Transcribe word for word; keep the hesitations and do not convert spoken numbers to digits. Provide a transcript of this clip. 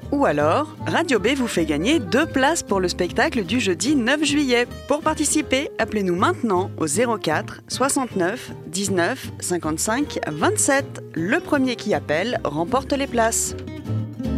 Ou alors, Radio B vous fait gagner deux places pour le spectacle du jeudi neuf juillet. Pour participer, appelez-nous maintenant au zéro quatre soixante-neuf dix-neuf cinquante-cinq vingt-sept. Le premier qui appelle remporte les places.